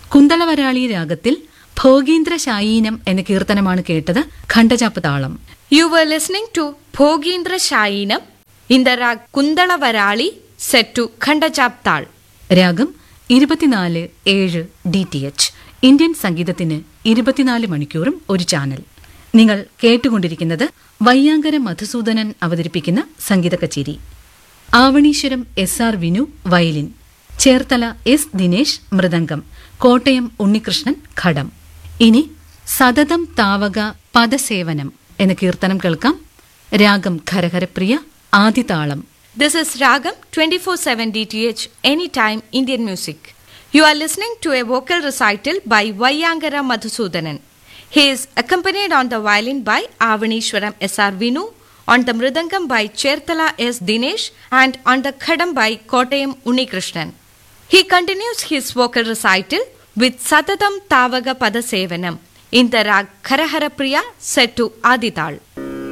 കുന്തളവരാളി രാഗത്തിൽ ഭോഗീന്ദ്ര ശായീനം എന്ന കീർത്തനമാണ് കേട്ടത്. ഖണ്ഡചാപ്പ് താളം. You were listening to Bhogindra Shayinam in the rag Kundalavarali set to Khandachap Tal. രാഗം 24/7 DTH. ഇന്ത്യൻ സംഗീതത്തിന് 24 മണിക്കൂറും ഒരു ചാനൽ. നിങ്ങൾ കേട്ടുകൊണ്ടിരിക്കുന്നത് വയ്യാങ്കര മധുസൂദനൻ അവതരിപ്പിക്കുന്ന സംഗീത കച്ചേരി. Avaneeswaram SR Vinu violin, Cherthala S Dinesh mridangam, Kottayam Unnikrishnan ഘടം. ഇനി സതതം താവക പദസേവനം എന്ന കീർത്തനം കേൾക്കാം. രാഗം Kharaharapriya, ആദിതാളം. This is Ragam 24/7 DTH Anytime Indian Music. You are listening to a vocal recital by Vayangara Madhusudanan. He is accompanied on the violin by Avanishwaram SR Vinu, on the mridangam by Cherthala S Dinesh, and on the khadam by Kottayam Unnikrishnan. He continues his vocal recital with Satatam Tavaga Padasevanam in the rag Kharaharapriya set to Adital.